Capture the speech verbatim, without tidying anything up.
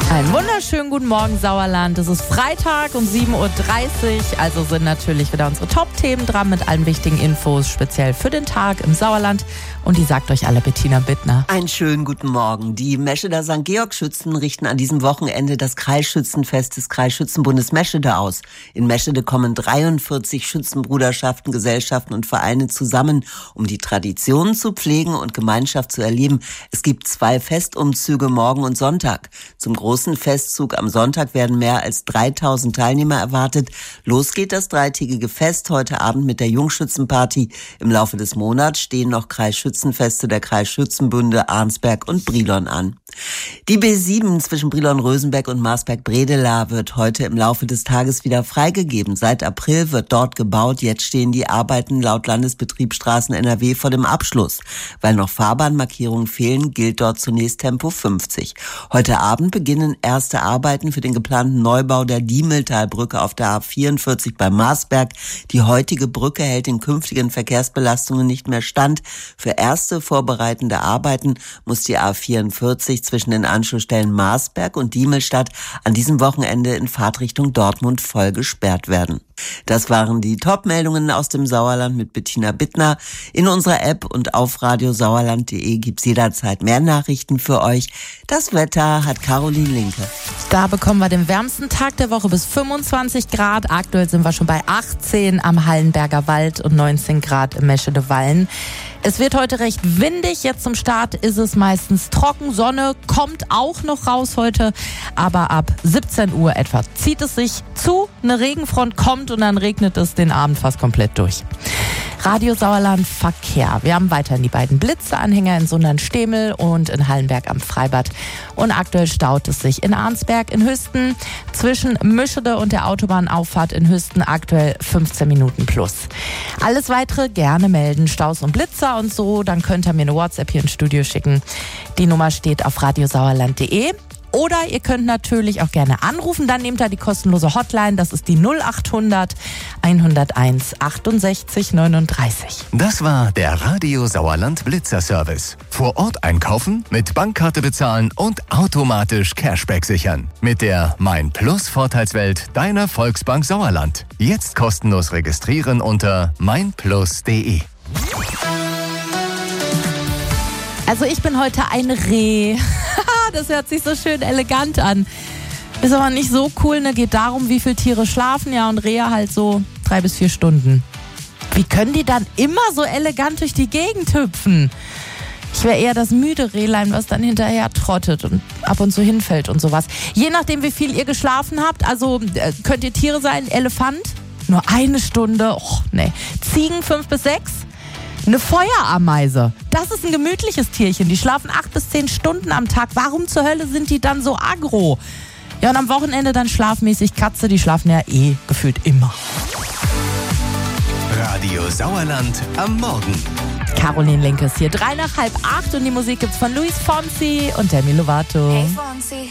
Einen wunderschönen guten Morgen, Sauerland. Es ist Freitag um sieben Uhr dreißig, also sind natürlich wieder unsere Top-Themen dran mit allen wichtigen Infos, speziell für den Tag im Sauerland. Und die sagt euch alle Bettina Bittner. Einen schönen guten Morgen. Die Mescheder Sankt Georg-Schützen richten an diesem Wochenende das Kreisschützenfest des Kreisschützenbundes Meschede aus. In Meschede kommen dreiundvierzig Schützenbruderschaften, Gesellschaften und Vereine zusammen, um die Traditionen zu pflegen und Gemeinschaft zu erleben. Es gibt zwei Festumzüge morgen und Sonntag. Zum großen Festzug am Sonntag werden mehr als dreitausend Teilnehmer erwartet. Los geht das dreitägige Fest heute Abend mit der Jungschützenparty. Im Laufe des Monats stehen noch Kreisschützenfeste der Kreisschützenbünde Arnsberg und Brilon an. Die B sieben zwischen Brilon-Rösenbeck und Marsberg-Bredela wird heute im Laufe des Tages wieder freigegeben. Seit April wird dort gebaut. Jetzt stehen die Arbeiten laut Landesbetrieb Straßen N R W vor dem Abschluss. Weil noch Fahrbahnmarkierungen fehlen, gilt dort zunächst Tempo fünfzig. Heute Abend beginnen erste Arbeiten für den geplanten Neubau der Diemeltalbrücke auf der A vierundvierzig bei Marsberg. Die heutige Brücke hält den künftigen Verkehrsbelastungen nicht mehr stand. Für erste vorbereitende Arbeiten muss die A vierundvierzig zwischen den Anschlussstellen Marsberg und Diemelstadt an diesem Wochenende in Fahrtrichtung Dortmund voll gesperrt werden. Das waren die Top-Meldungen aus dem Sauerland mit Bettina Bittner. In unserer App und auf radiosauerland punkt de gibt's jederzeit mehr Nachrichten für euch. Das Wetter hat Caroline Linke. Da bekommen wir den wärmsten Tag der Woche bis fünfundzwanzig Grad. Aktuell sind wir schon bei achtzehn am Hallenberger Wald und neunzehn Grad im Meschede-Wallen. Es wird heute recht windig. Jetzt zum Start ist es meistens trocken. Sonne kommt auch noch raus heute. Aber ab siebzehn Uhr etwa zieht es sich zu. Eine Regenfront kommt und dann regnet es den Abend fast komplett durch. Radio Sauerland Verkehr. Wir haben weiterhin die beiden Blitze-Anhänger in Sundern-Stemel und in Hallenberg am Freibad. Und aktuell staut es sich in Arnsberg in Hüsten zwischen Meschede und der Autobahnauffahrt in Hüsten aktuell fünfzehn Minuten plus. Alles weitere gerne melden, Staus und Blitzer und so, dann könnt ihr mir eine WhatsApp hier ins Studio schicken. Die Nummer steht auf radiosauerland punkt de. Oder ihr könnt natürlich auch gerne anrufen, dann nehmt ihr die kostenlose Hotline, das ist die null achthundert hunderteins achtundsechzig neununddreißig. Das war der Radio Sauerland Blitzer Service. Vor Ort einkaufen, mit Bankkarte bezahlen und automatisch Cashback sichern. Mit der Mein Plus Vorteilswelt deiner Volksbank Sauerland. Jetzt kostenlos registrieren unter meinplus punkt de. Also ich bin heute ein Reh. Das hört sich so schön elegant an. Ist aber nicht so cool, ne? Geht darum, wie viele Tiere schlafen, ja, und Rehe halt so drei bis vier Stunden. Wie können die dann immer so elegant durch die Gegend hüpfen? Ich wäre eher das müde Rehlein, was dann hinterher trottet und ab und zu hinfällt und sowas. Je nachdem, wie viel ihr geschlafen habt, also äh, könnt ihr Tiere sein, Elefant, nur eine Stunde, och, nee. Ziegen fünf bis sechs. Eine Feuerameise, das ist ein gemütliches Tierchen. Die schlafen acht bis zehn Stunden am Tag. Warum zur Hölle sind die dann so aggro? Ja, und am Wochenende dann schlafmäßig Katze, die schlafen ja eh gefühlt immer. Radio Sauerland am Morgen. Caroline Linke ist hier, drei nach halb acht und die Musik gibt's von Luis Fonsi und Demi Lovato. Hey Fonsi.